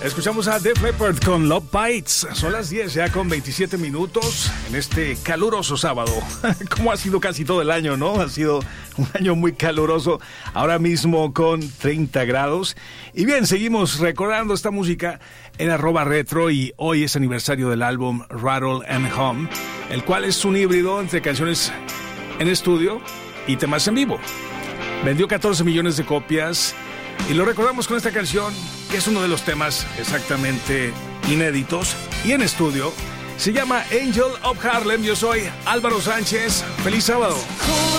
Escuchamos a Def Leppard con Love Bites. Son las 10 ya con 27 minutos en este caluroso sábado. Como ha sido casi todo el año, ¿no? Ha sido un año muy caluroso. Ahora mismo con 30 grados. Y bien, seguimos recordando esta música en @retro y hoy es aniversario del álbum Rattle and Hum, el cual es un híbrido entre canciones en estudio y temas en vivo. Vendió 14 millones de copias y lo recordamos con esta canción, que es uno de los temas exactamente inéditos y en estudio. Se llama Angel of Harlem. Yo soy Álvaro Sánchez. ¡Feliz sábado!